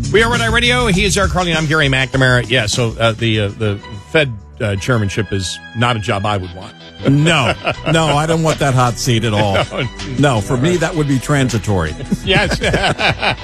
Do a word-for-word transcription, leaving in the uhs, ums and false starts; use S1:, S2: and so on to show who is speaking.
S1: We are Red Eye Radio. He is Eric Carly. I'm Gary McNamara. Yeah, so uh, the uh, the Fed uh, chairmanship is not a job I would want.
S2: No, no, I don't want that hot seat at all. No, for me, that would be transitory.
S1: Yes.